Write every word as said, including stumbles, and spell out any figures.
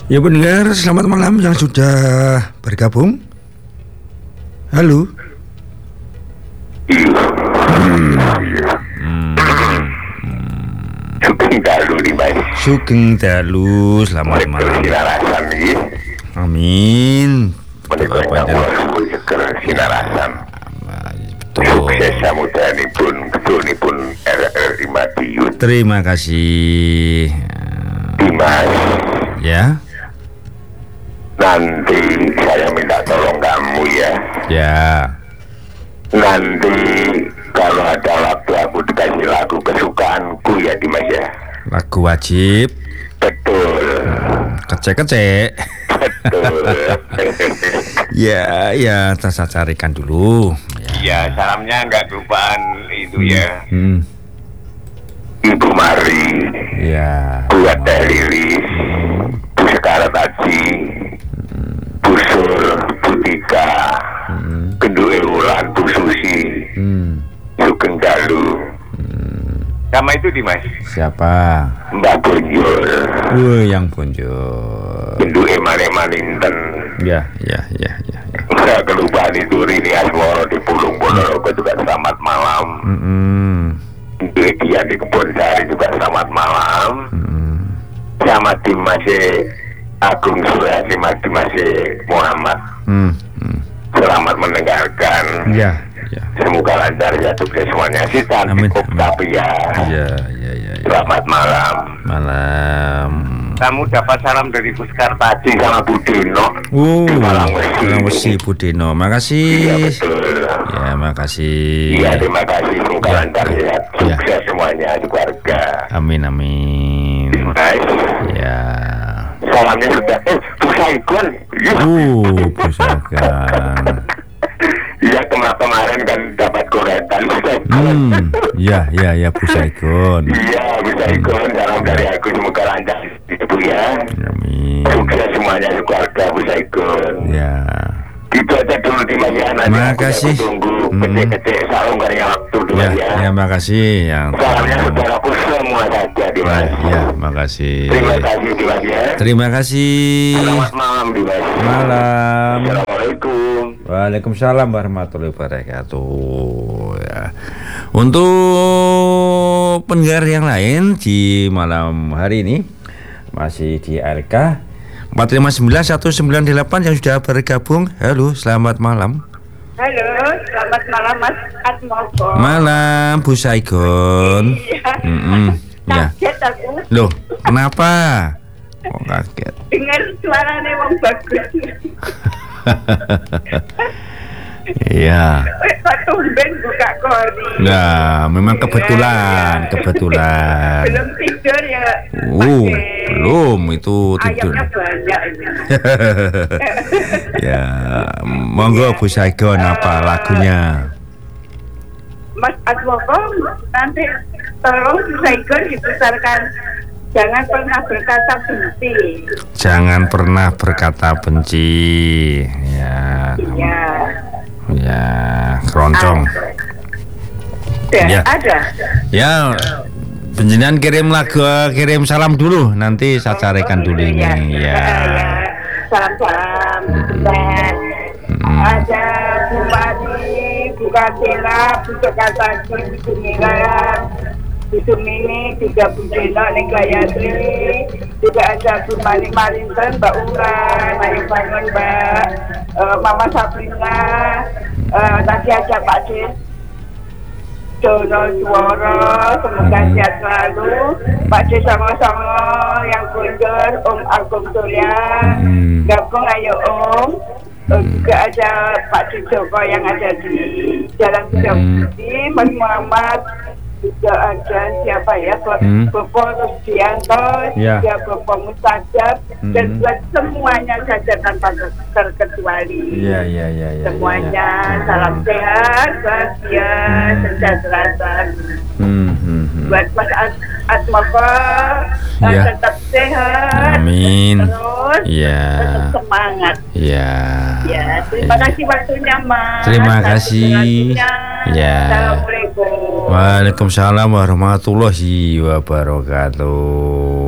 Ya pendengar, selamat malam yang sudah bergabung. Halo. Hmm. Sugeng dalu nih Mas. Sugeng dalu, selamat malam. Sinarasan iki. Amin. Menika nyawur seger sinarasan. Betul. Sukses samudanipun kedonipun R R I Madiun. Terima kasih. Dimas. Ya. Nanti saya minta tolong kamu ya. Ya. Nanti kalau ada waktu aku dikasih lagu kesukaanku ya Dimas ya. Lagu wajib. Betul. Kecek-kecek. Betul. Ya, ya, saya carikan dulu. Ya, salamnya nggak kelupaan itu Hmm. ya. Hmm. Ibu Mari. Ya. Bu Ada Lilis. Bu Sekara Taji. Bu Sul, Bu Tika. Hmm. Gendu Ewulan, Bu Susi. Hmm. Sugeng Dalu. Sama itu Dimas. Siapa? Mbak Bonjol. Wah, yang bonjol. Gendu Eman-Eman Inten. Ya, ya, ya, ya. ya. Saya kelupaan itu Rini Asmoro di Pulung Ponorogo juga selamat malam. Mm-mm. Gendu Edian di Kebon Sari juga selamat malam. Mm-mm. Sama Dimas Agung Surasi, Dimas Muhammad. Hmm. Hmm. Selamat mendengarkan. Ya, ya. Semoga lancar ya sukses semuanya. Si Amin, cantik amin. tapi ya. Ya, ya, ya, ya. Selamat malam. Malam. Kamu dapat salam dari Puskar Taji sama Budino. Uh, Di Malang Wesi. Malang Wesi Budino. Makasih. Iya betul. Ya, makasih. Iya terima kasih. Semoga Ya, lancar ya. ya. Ya. Sukses semuanya keluarga. Amin, amin. Nice. Ya. Salamnya sudah. Eh, Bu Saigon. Uh, pusakan. Iya kemarin kan dapat goretan. Hmm, ya, ya, ya, Bu Saigon. Iya Bu Saigon. Salam dari aku semoga lancar itu ya. Amin. Sukses semuanya keluarga Bu Saigon. Ya. Itu aja dulu di Mariana. Makasih. Tunggu Hmm. kecil-kecil salam karya waktu dulu Ya, ya. ya, makasih yang. Salamnya saudaraku semua saja Dimas. Ya, makasih. Terima kasih Dimas ya. Terima kasih. Selamat malam Dimas. Malam. Assalamualaikum. Waalaikumsalam warahmatullahi wabarakatuh. Ya. Untuk pendengar yang lain di malam hari ini masih di R K empat lima sembilan satu sembilan delapan yang sudah bergabung. Halo, selamat malam. Halo, selamat malam Mas Atmoko. Malam Bu Saigon. Iya. Mm-mm. Ya. Kaget aku Loh, kenapa? Kok kaget? dengar suaranya wong bagus. Iya. Wih, kok tumben buka kori. Nah, memang kebetulan, kebetulan. Belum tidur ya. Uh, pakai belum itu tidur. ayamnya banyak ini. Ya, monggo Bu Saigon apa lagunya? Mas Atmoko, nanti tolong Saigon diputarkan jangan pernah berkata benci. Jangan pernah berkata benci. Ya, Iya. ya, keroncong. Ada. Ya. Ada. Ya, penjenengan kirim lagu, kirim salam dulu. Nanti saya carikan dulu ini. Ya. Salam-salam. Mm. Ada Bu Mari, Bu Katila, Bu Sekataki, Bu Milan, Bu Sumini, juga Bu Dino, Ning Gayatri, juga ada Bu Mari Marinten, Mbak Ulan, Ayu Bangun, Mbak eh, Mama Sabrina, eh, tadi ada Pak Des Dono Suworo, semoga Hmm. sehat selalu. Pak Des sama-sama yang kundur, Om Agung Surya, Hmm. gabung ayo Om. Eh, juga ada Pak Joko yang ada di Jalan Hmm. Sudawudi, Mas Muhammad, juga ada siapa ya, Bapak Hmm. Rusdianto, Ya. juga Bapak Mustajab, Hmm. dan buat semuanya saja tanpa terkecuali. Ya, ya, ya, ya. Semuanya ya. salam sehat, bahagia, Hmm. sejahtera. Hmm, hmm, hmm. Buat Mas At- Atmoko, Ya. tetap sehat, Amin. terus Ya. tetap semangat. Ya. Ya, terima Ya. kasih waktunya Mas. Terima Atas kasih. waktunya. Ya. Assalamualaikum. Waalaikumsalam warahmatullahi wabarakatuh.